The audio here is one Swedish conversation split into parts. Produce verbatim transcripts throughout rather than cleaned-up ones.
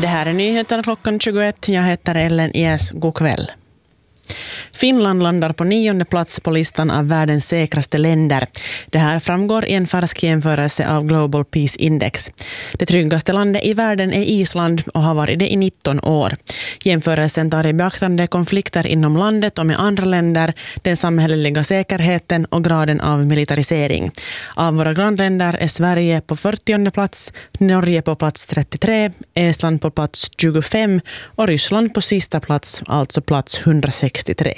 Det här är nyheterna klockan tjugoett. Jag heter Ellen Ies. God kväll. Finland landar på nionde plats på listan av världens säkraste länder. Det här framgår i en färsk jämförelse av Global Peace Index. Det tryggaste landet i världen är Island och har varit det i nitton år. Jämförelsen tar i beaktande konflikter inom landet och med andra länder, den samhälleliga säkerheten och graden av militarisering. Av våra grannländer är Sverige på fyrtionde plats, Norge på plats trettiotre, Estland på plats tjugofem och Ryssland på sista plats, alltså plats hundrasextiotre.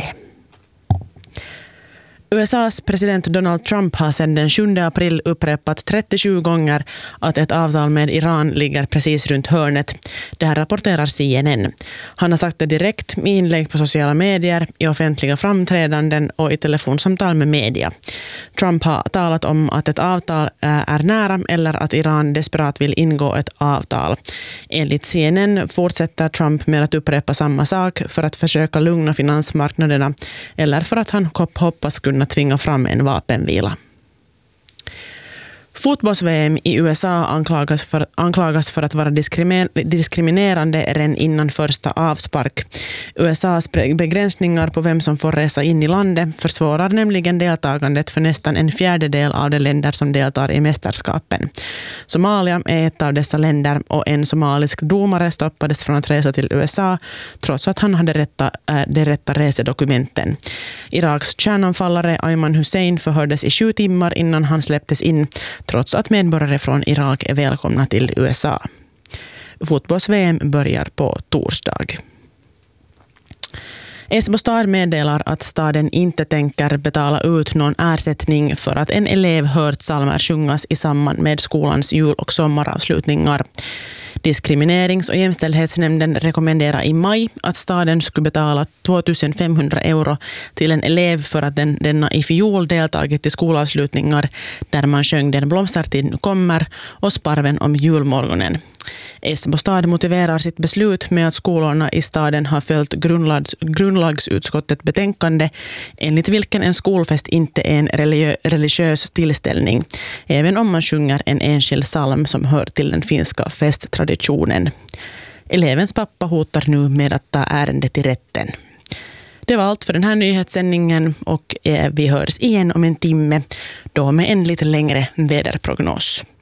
U S A:s president Donald Trump har sedan den sjunde april upprepat trettiosju gånger att ett avtal med Iran ligger precis runt hörnet. Det här rapporterar C N N. Han har sagt det direkt med inlägg på sociala medier, i offentliga framträdanden och i telefonsamtal med media. Trump har talat om att ett avtal är nära eller att Iran desperat vill ingå ett avtal. Enligt C N N fortsätter Trump med att upprepa samma sak för att försöka lugna finansmarknaderna eller för att han hoppas kunna tvinga fram en vapenvila. Fotbolls-V M i U S A anklagas för, anklagas för att vara diskriminerande redan innan första avspark. U S A:s begränsningar på vem som får resa in i landet försvårar nämligen deltagandet för nästan en fjärdedel av de länder som deltar i mästerskapen. Somalia är ett av dessa länder och en somalisk domare stoppades från att resa till U S A trots att han hade rätta, äh, de rätta resedokumenten. Iraks kärnanfallare Ayman Hussein förhördes i sju timmar innan han släpptes in, trots att medborgare från Irak är välkomna till U S A. Fotbolls-V M börjar på torsdag. Esbo stad meddelar att staden inte tänker betala ut någon ersättning för att en elev hört psalmer sjungas i samband med skolans jul- och sommaravslutningar. Diskriminerings- och jämställdhetsnämnden rekommenderar i maj att staden skulle betala tvåtusenfemhundra euro till en elev för att den, denna i fjol deltagit i skolavslutningar där man sjöng Den blomstertid kommer och Sparven om julmorgonen. Esbo stad motiverar sitt beslut med att skolorna i staden har följt grundlags, grundlagsutskottet betänkande enligt vilken en skolfest inte är en religiö, religiös tillställning, även om man sjunger en enskild psalm som hör till den finska festtraditionen. Elevens pappa hotar nu med att ta ärendet till rätten. Det var allt för den här nyhetssändningen och vi hörs igen om en timme, då med en lite längre väderprognos.